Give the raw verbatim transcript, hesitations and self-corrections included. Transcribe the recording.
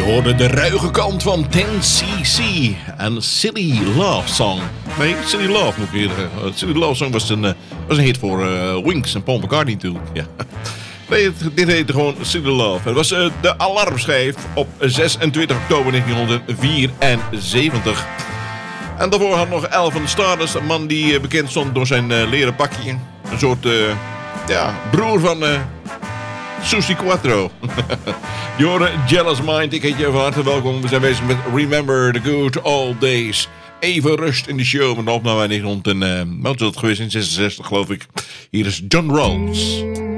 hoorde de ruige kant van ten C C en Silly Love Song. Nee, Silly Love moet ik eerder zeggen. Uh, Silly Love Song was een, uh, was een hit voor uh, Wings en Paul McCartney natuurlijk. Ja. Nee, het, dit heette gewoon Silly Love. Het was uh, de alarmschijf op zesentwintig oktober negentienhonderdvierenzeventig. En daarvoor had nog Elvin Stardust, een man die uh, bekend stond door zijn uh, leren pakje. Een soort uh, ja, broer van... Uh, Susie Quattro. Je hoorde Jealous Mind. Ik heet je van harte welkom. We zijn bezig met Remember the Good Old Days. Even rust in de show. Met de opname in negentienhonderd en... Uh, wat is dat geweest in zesenzestig geloof ik. Hier is John Rawls.